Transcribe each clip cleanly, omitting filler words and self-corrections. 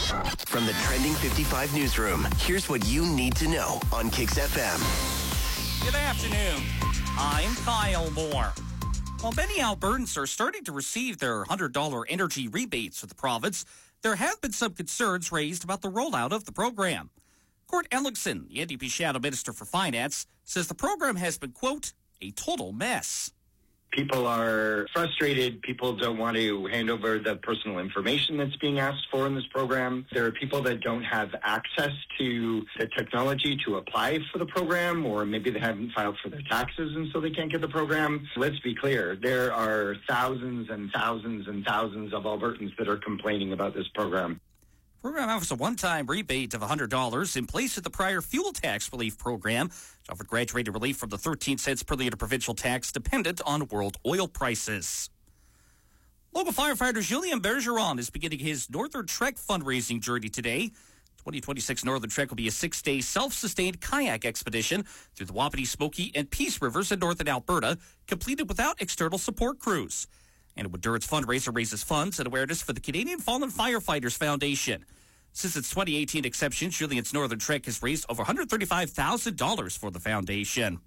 From the Trending 55 newsroom, here's what you need to know on Kicks FM. Good afternoon. I'm Kyle Moore. While many Albertans are starting to receive their $100 energy rebates for the province, there have been some concerns raised about the rollout of the program. Court Ellickson, the NDP Shadow Minister for Finance, says the program has been, quote, a total mess. People are frustrated. People don't want to hand over the personal information that's being asked for in this program. There are people that don't have access to the technology to apply for the program, or maybe they haven't filed for their taxes and so they can't get the program. Let's be clear. There are thousands and thousands and thousands of Albertans that are complaining about this program. The program offers a one-time rebate of $100 in place of the prior fuel tax relief program, which offered graduated relief from the 13 cents per liter provincial tax dependent on world oil prices. Local firefighter Julien Bergeron is beginning his Northern Trek fundraising journey today. 2026 Northern Trek will be a 6-day self-sustained kayak expedition through the Wapiti, Smoky, and Peace Rivers in northern Alberta, completed without external support crews. And Endurance fundraiser raises funds and awareness for the Canadian Fallen Firefighters Foundation. Since its 2018 inception, Julian's Northern Trek has raised over $135,000 for the foundation.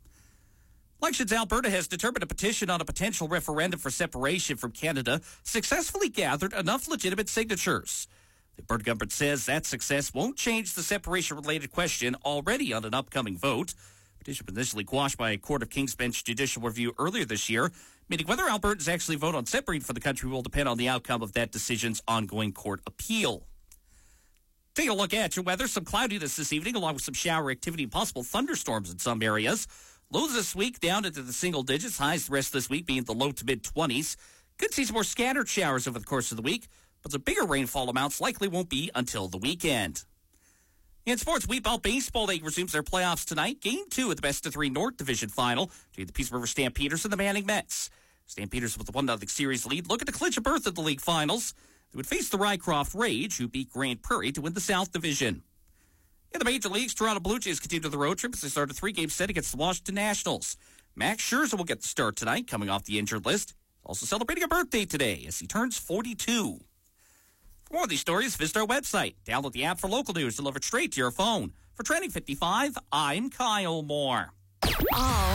Elections Alberta has determined a petition on a potential referendum for separation from Canada successfully gathered enough legitimate signatures. The Alberta government says that success won't change the separation-related question already on an upcoming vote. The petition was initially quashed by a Court of King's Bench judicial review earlier this year, meaning whether Albertans actually vote on separating from the country will depend on the outcome of that decision's ongoing court appeal. Take a look at your weather. Some cloudiness this evening, along with some shower activity and possible thunderstorms in some areas. Lows this week down into the single digits. Highs the rest of this week being the low to mid-20s. Could see some more scattered showers over the course of the week, but the bigger rainfall amounts likely won't be until the weekend. In sports, Wheatbelt Baseball League resumes their playoffs tonight. Game 2 of the best-of-3 North Division final between the Peace River Stampeders and the Manning Mets. Stampeders with a 1-0 series lead looking to clinch a berth in the league finals. They would face the Rycroft Rage, who beat Grand Prairie to win the South Division. In the major leagues, Toronto Blue Jays continue their road trip as they start a 3-game set against the Washington Nationals. Max Scherzer will get the start tonight, coming off the injured list. Also celebrating a birthday today as he turns 42. For more of these stories, visit our website. Download the app for local news delivered straight to your phone. For Trending 55, I'm Kyle Moore. All